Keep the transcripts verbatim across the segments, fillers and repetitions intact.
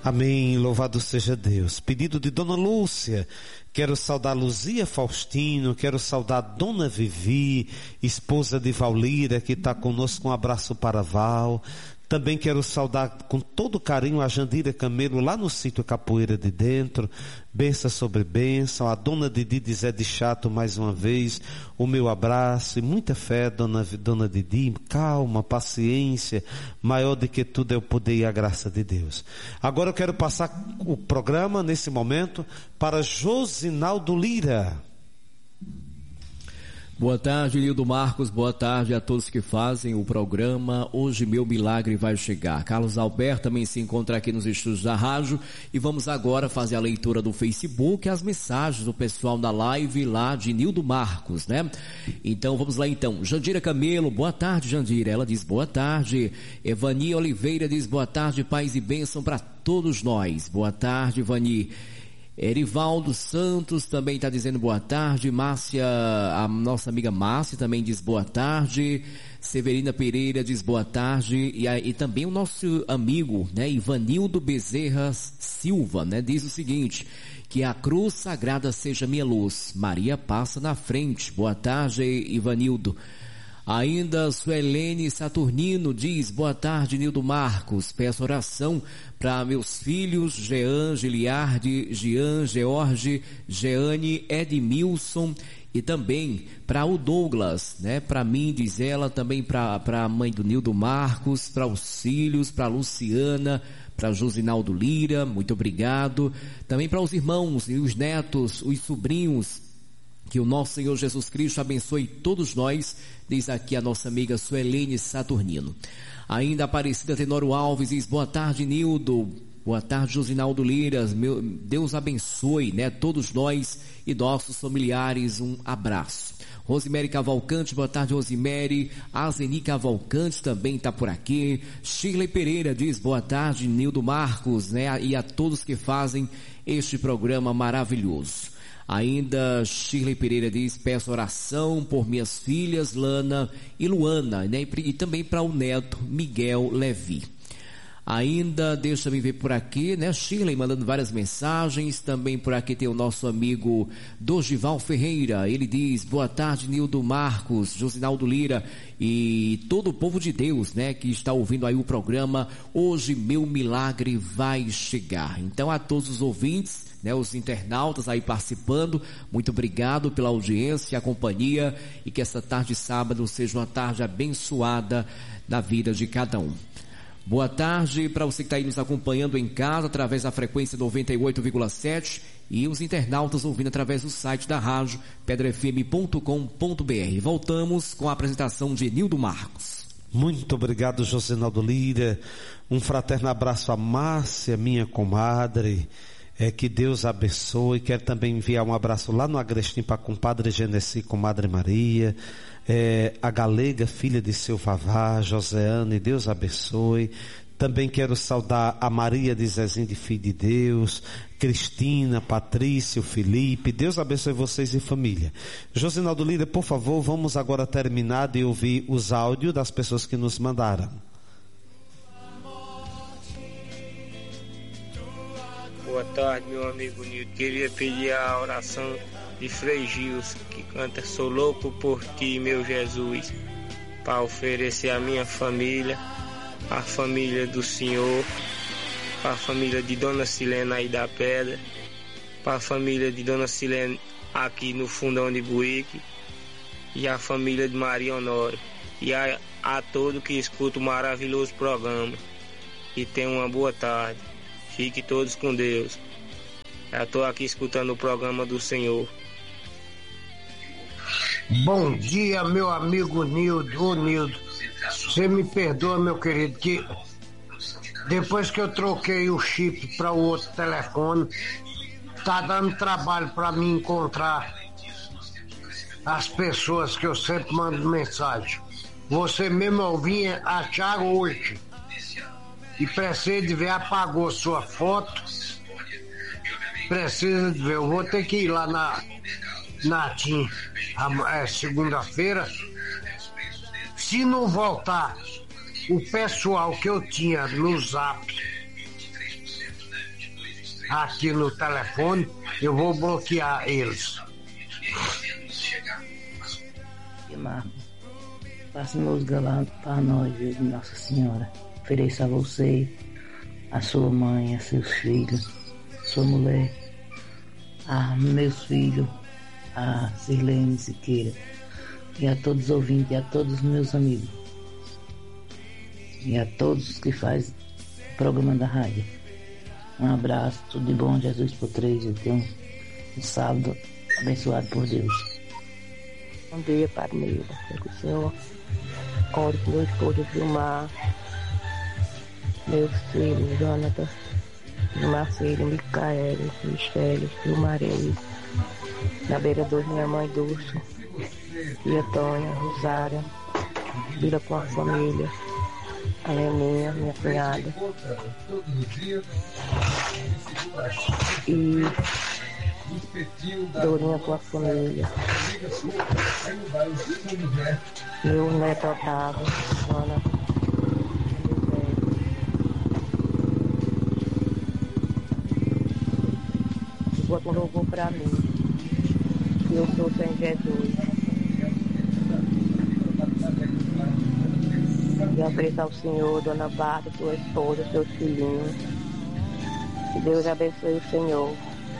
Amém, louvado seja Deus. Pedido de Dona Lúcia, quero saudar Luzia Faustino, quero saudar Dona Vivi, esposa de Valira, que está conosco, um abraço para Val. Também quero saudar com todo carinho a Jandira Camelo, lá no sítio Capoeira de Dentro, benção sobre bênção, a Dona Didi de Zé de Chato mais uma vez, o meu abraço e muita fé, Dona, Dona Didi, calma, paciência, maior do que tudo é o poder e a graça de Deus. Agora eu quero passar o programa, nesse momento, para Josinaldo Lira. Boa tarde, Nildo Marcos, boa tarde a todos que fazem o programa Hoje Meu Milagre Vai Chegar. Carlos Alberto também se encontra aqui nos estúdios da rádio e vamos agora fazer a leitura do Facebook, as mensagens do pessoal da live lá de Nildo Marcos, né? Então vamos lá então. Jandira Camelo, boa tarde, Jandira, ela diz boa tarde. Evani Oliveira diz boa tarde, paz e bênção para todos nós. Boa tarde, Evani. Erivaldo Santos também está dizendo boa tarde. Márcia, a nossa amiga Márcia também diz boa tarde. Severina Pereira diz boa tarde. E, e também o nosso amigo, né, Ivanildo Bezerra Silva, né, diz o seguinte: que a cruz sagrada seja minha luz. Maria passa na frente. Boa tarde, Ivanildo. Ainda Suelene Saturnino diz, boa tarde, Nildo Marcos, peço oração para meus filhos, Jean, Giliardi, Jean, George, Jeane, Edmilson e também para o Douglas, né? Para mim, diz ela, também para a mãe do Nildo Marcos, para os filhos, para a Luciana, para Josinaldo Lira, muito obrigado. Também para os irmãos e os netos, os sobrinhos. Que o nosso Senhor Jesus Cristo abençoe todos nós, diz aqui a nossa amiga Suelene Saturnino. Ainda Aparecida Tenório Alves diz, boa tarde, Nildo, boa tarde, Josinaldo Lira, meu, Deus abençoe, né, todos nós e nossos familiares, um abraço. Rosemary Cavalcante, boa tarde, Rosemary. Azeni Cavalcante também está por aqui. Shirley Pereira diz, boa tarde, Nildo Marcos, né, e a todos que fazem este programa maravilhoso. Ainda Shirley Pereira diz, peço oração por minhas filhas Lana e Luana, né? E também para o neto Miguel Levi. Ainda, deixa-me ver por aqui, né? Shirley mandando várias mensagens. Também por aqui tem o nosso amigo Dorival Ferreira. Ele diz, boa tarde, Nildo Marcos, Josinaldo Lira e todo o povo de Deus, né? Que está ouvindo aí o programa Hoje Meu Milagre Vai Chegar. Então, a todos os ouvintes, né, os internautas aí participando, muito obrigado pela audiência, a companhia, e que essa tarde de sábado seja uma tarde abençoada na vida de cada um. Boa tarde para você que está aí nos acompanhando em casa através da frequência noventa e oito vírgula sete e os internautas ouvindo através do site da rádio pedra f m ponto com ponto b r. Voltamos com a apresentação de Nildo Marcos. Muito obrigado, Josinaldo Lira. Um fraterno abraço a Márcia, minha comadre. É, que Deus abençoe. Quero também enviar um abraço lá no Agrestim para a compadre Genesi, comadre Maria, é, a Galega, filha de seu Vavá, Joseane, Deus abençoe. Também quero saudar a Maria de Zezinho de Filho de Deus, Cristina, Patrício, Felipe. Deus abençoe vocês e família. Josinaldo Lira, por favor, vamos agora terminar de ouvir os áudios das pessoas que nos mandaram. Boa tarde, meu amigo Nildo. Queria pedir a oração de Frei Gils, que canta Sou louco por ti, meu Jesus, para oferecer à minha família, a família do Senhor, para a família de Dona Silena aí da Pedra, para a família de Dona Silena aqui no Fundão de Buíque, e a família de Maria Honório, e a, a todo que escuta o maravilhoso programa. E tenha uma boa tarde. Fique todos com Deus. Eu estou aqui escutando o programa do Senhor. Bom dia, meu amigo Nildo. Ô Nildo, você me perdoa, meu querido, que depois que eu troquei o chip para o outro telefone, tá dando trabalho para mim encontrar as pessoas que eu sempre mando mensagem. Você mesmo eu vim achar hoje. E precisa de ver, apagou sua foto. Precisa de ver, eu vou ter que ir lá na, na TIM, é, segunda-feira. Se não voltar o pessoal que eu tinha no Zap aqui no telefone, eu vou bloquear eles. E Marcos, faça música lá para nós, Nossa Senhora. Ofereça a você, a sua mãe, a seus filhos, sua mulher, a meus filhos, a Sirlene Siqueira, e a todos os ouvintes, e a todos os meus amigos, e a todos que fazem o programa da rádio. Um abraço, tudo de bom, Jesus por três, e tenha um, um sábado abençoado por Deus. Bom dia, Padre Nilda, que o Senhor ore por meu esposo Gilmar, meus filhos, Jonathan, Marcelo, Micael, Michele, Gilmarei, na beira dos minha mãe Dulce, e Antônia, Rosária, Vila com a família, a Leninha, minha cunhada, e Dorinha com a família, meu neto Otávio, Ana, bota um louvor pra mim, eu sou sem Jesus, e ofereço ao Senhor, Dona Bárbara, sua esposa, seus filhinhos, que Deus abençoe o Senhor.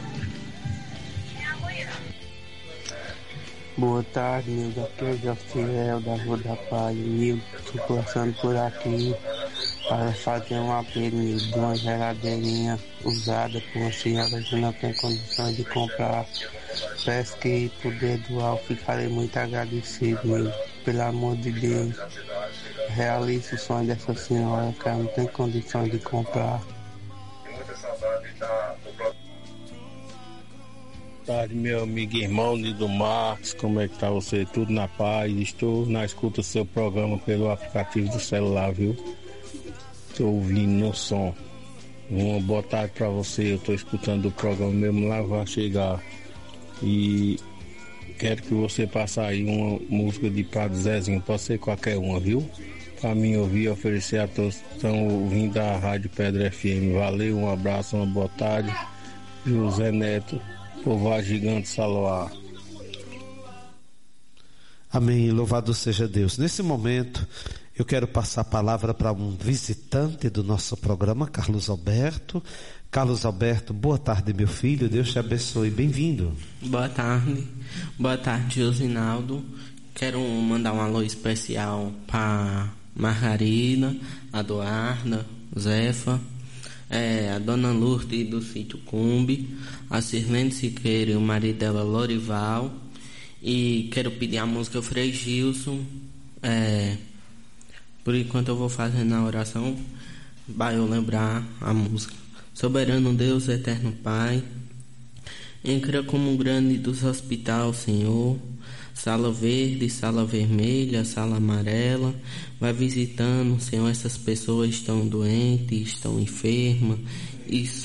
Boa tarde, Nildo. Aqui é o Jofiel da Rua da Paz. Nildo, estou passando por aqui para fazer um apelo, Nildo, de uma geladeirinha usada por uma senhora que não tem condições de comprar. Peço que puder doar, eu ficarei muito agradecido, Nildo. Pelo amor de Deus, realize o sonho dessa senhora que ela não tem condições de comprar. Boa tarde, meu amigo e irmão Nildo Marques, como é que tá você? Tudo na paz? Estou na escuta do seu programa pelo aplicativo do celular, viu? Estou ouvindo no som. Uma boa tarde para você, eu estou escutando o programa mesmo lá, vai chegar. E quero que você passe aí uma música de Padre Zezinho, pode ser qualquer uma, viu? Para mim ouvir e oferecer a todos que estão ouvindo da Rádio Pedra F M. Valeu, um abraço, uma boa tarde. José Neto, Povoar Gigante, Saloá. Amém, louvado seja Deus. Nesse momento, eu quero passar a palavra para um visitante do nosso programa, Carlos Alberto. Carlos Alberto, boa tarde, meu filho, Deus te abençoe, bem-vindo. Boa tarde, boa tarde, Josinaldo. Quero mandar um alô especial para Margarida, a Eduarda, Zefa, É, a dona Lourdes do sítio Cumbi, a Sirlene Siqueira e o marido dela Lorival, e quero pedir a música Frei Gilson. É, por enquanto eu vou fazendo a oração, vai eu lembrar a música. Soberano Deus, eterno Pai, entra como um grande dos hospitais, Senhor, sala verde, sala vermelha, sala amarela, vai visitando, Senhor, essas pessoas estão doentes, estão enfermas, isso,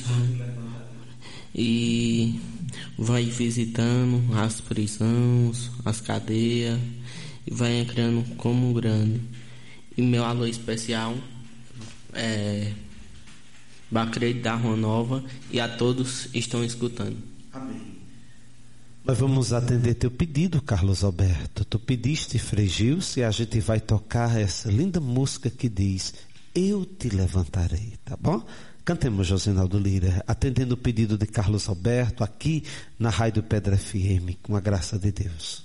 e vai visitando as prisões, as cadeias, e vai entrando como um grande. E meu alô especial é Bacreide da Rua Nova, e a todos estão escutando. Amém. Nós vamos atender teu pedido, Carlos Alberto. Tu pediste Frei Gilson e a gente vai tocar essa linda música que diz: Eu te levantarei, tá bom? Cantemos, Josinaldo Lira, atendendo o pedido de Carlos Alberto aqui na Rádio Pedra F M, com a graça de Deus.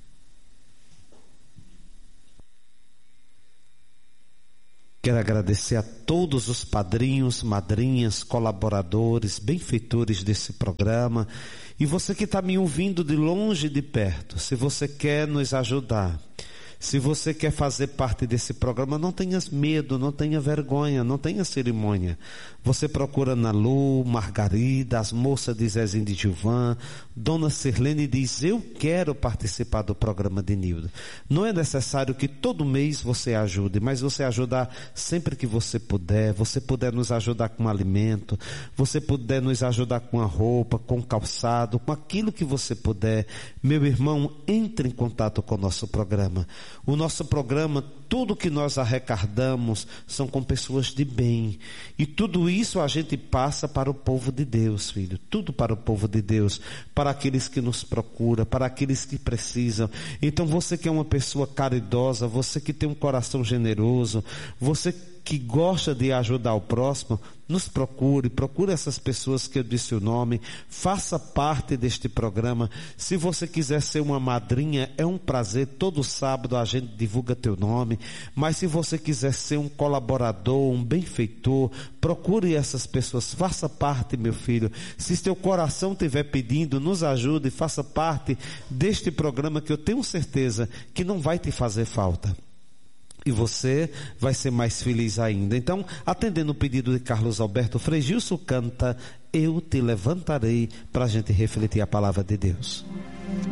Quero agradecer a todos os padrinhos, madrinhas, colaboradores, benfeitores desse programa. E você que está me ouvindo de longe e de perto, se você quer nos ajudar, se você quer fazer parte desse programa, não tenha medo, não tenha vergonha, não tenha cerimônia. Você procura na Lu, Margarida, as moças de Zezinho de Gilvan, Dona Sirlene diz: eu quero participar do programa de Nildo. Não é necessário que todo mês você ajude, mas você ajudar sempre que você puder, você puder nos ajudar com alimento, você puder nos ajudar com a roupa, com o calçado, com aquilo que você puder. Meu irmão, entre em contato com o nosso programa. O nosso programa tudo que nós arrecadamos são com pessoas de bem. E tudo isso a gente passa para o povo de Deus, filho. Tudo para o povo de Deus, para aqueles que nos procuram, para aqueles que precisam. Então você que é uma pessoa caridosa, você que tem um coração generoso, você que gosta de ajudar o próximo, nos procure, procure essas pessoas que eu disse o nome, faça parte deste programa. Se você quiser ser uma madrinha, é um prazer, todo sábado a gente divulga teu nome, mas se você quiser ser um colaborador, um benfeitor, procure essas pessoas, faça parte, meu filho. Se teu coração estiver pedindo, nos ajude, faça parte deste programa que eu tenho certeza que não vai te fazer falta. E você vai ser mais feliz ainda. Então, atendendo o pedido de Carlos Alberto, Frei Gilson canta Eu Te Levantarei, para a gente refletir a palavra de Deus.